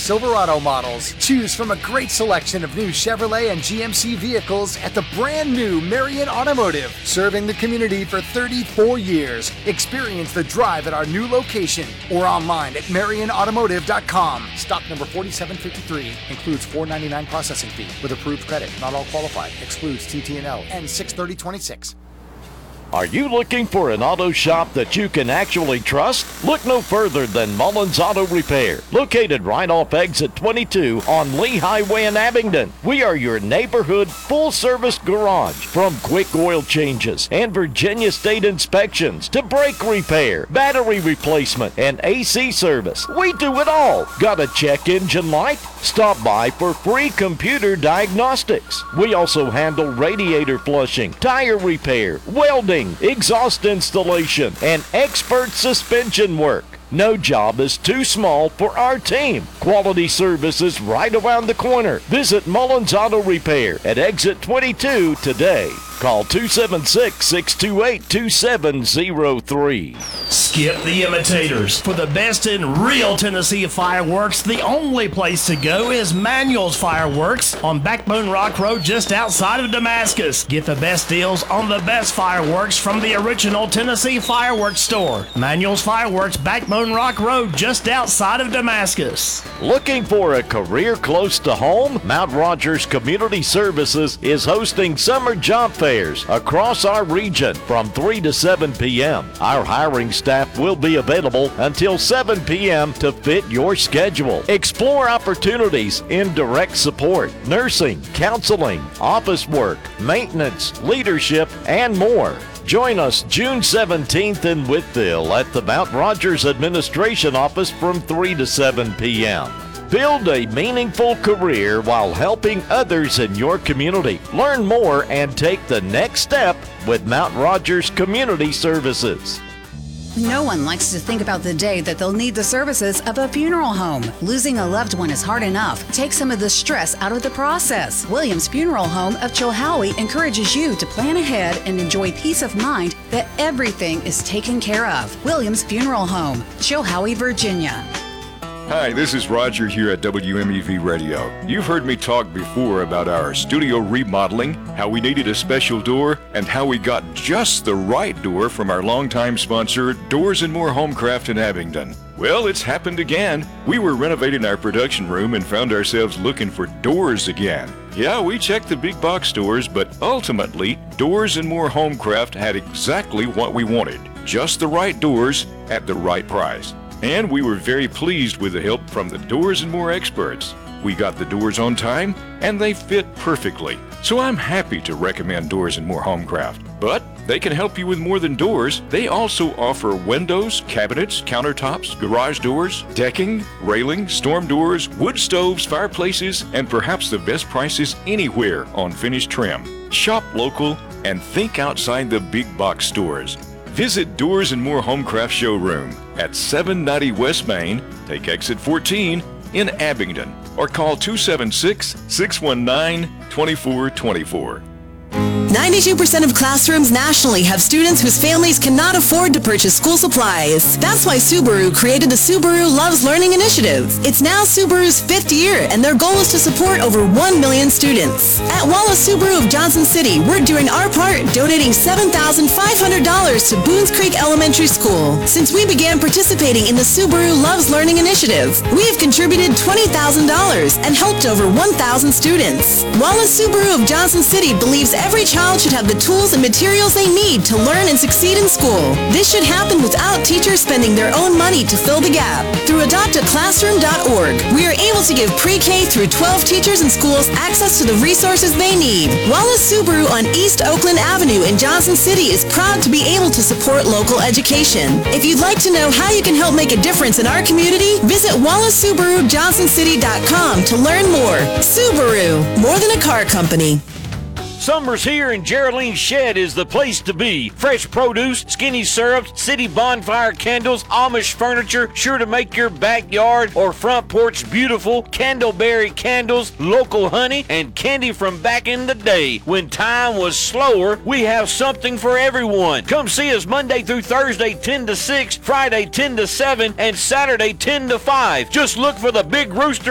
Silverado models. Choose from a great selection of new Chevrolet and GMC vehicles at the brand new Marion Automotive, serving the community for 34 years. Experience the drive at our new location or online at marionautomotive.com. Stock number 4753 includes $4.99 processing fee with approved credit. Not all qualified. Excludes TT&L and 6/30/26. Are you looking for an auto shop that you can actually trust? Look no further than Mullins Auto Repair, located right off exit 22 on Lee Highway in Abingdon. We are your neighborhood full-service garage. From quick oil changes and Virginia State inspections to brake repair, battery replacement, and AC service, we do it all. Got a check engine light? Stop by for free computer diagnostics. We also handle radiator flushing, tire repair, welding, exhaust installation, and expert suspension work. No job is too small for our team. Quality service is right around the corner. Visit Mullins Auto Repair at exit 22 today. Call 276-628-2703. Skip the imitators. For the best in real Tennessee fireworks, the only place to go is Manuel's Fireworks on Backbone Rock Road just outside of Damascus. Get the best deals on the best fireworks from the original Tennessee Fireworks store. Manuel's Fireworks, Backbone Rock Road just outside of Damascus. Looking for a career close to home? Mount Rogers Community Services is hosting summer job fairs across our region from 3 to 7 p.m. Our hiring staff will be available until 7 p.m. to fit your schedule. Explore opportunities in direct support, nursing, counseling, office work, maintenance, leadership, and more. Join us June 17th in Whiteville at the Mount Rogers Administration Office from 3 to 7 p.m. Build a meaningful career while helping others in your community. Learn more and take the next step with Mount Rogers Community Services. No one likes to think about the day that they'll need the services of a funeral home. Losing a loved one is hard enough. Take some of the stress out of the process. Williams Funeral Home of Chilhowie encourages you to plan ahead and enjoy peace of mind that everything is taken care of. Williams Funeral Home, Chilhowie, Virginia. Hi, this is Roger here at WMEV Radio. You've heard me talk before about our studio remodeling, how we needed a special door, and how we got just the right door from our longtime sponsor, Doors & More Homecraft in Abingdon. Well, it's happened again. We were renovating our production room and found ourselves looking for doors again. Yeah, we checked the big box stores, but ultimately, Doors & More Homecraft had exactly what we wanted. Just the right doors at the right price. And we were very pleased with the help from the Doors & More experts. We got the doors on time, and they fit perfectly. So I'm happy to recommend Doors & More Homecraft. But they can help you with more than doors. They also offer windows, cabinets, countertops, garage doors, decking, railing, storm doors, wood stoves, fireplaces, and perhaps the best prices anywhere on finished trim. Shop local and think outside the big box stores. Visit Doors & More Homecraft Showroom at 790 West Main, take exit 14 in Abingdon, or call 276-619-2424. 92% of classrooms nationally have students whose families cannot afford to purchase school supplies. That's why Subaru created the Subaru Loves Learning Initiative. It's now Subaru's 5th year, and their goal is to support over 1 million students. At Wallace Subaru of Johnson City, we're doing our part, donating $7,500 to Boones Creek Elementary School. Since we began participating in the Subaru Loves Learning Initiative, we have contributed $20,000 and helped over 1,000 students. Wallace Subaru of Johnson City believes every child should have the tools and materials they need to learn and succeed in school. This should happen without teachers spending their own money to fill the gap. Through adoptaclassroom.org, we are able to give pre-K through 12 teachers and schools access to the resources they need. Wallace Subaru on East Oakland Avenue in Johnson City is proud to be able to support local education. If you'd like to know how you can help make a difference in our community, visit WallaceSubaruJohnsonCity.com to learn more. Subaru, more than a car company. Summer's here and Geraldine's Shed is the place to be. Fresh produce, skinny syrups, city bonfire candles, Amish furniture, sure to make your backyard or front porch beautiful. Candleberry candles, local honey, and candy from back in the day. When time was slower, we have something for everyone. Come see us Monday through Thursday 10 to 6, Friday 10 to 7, and Saturday 10 to 5. Just look for the Big Rooster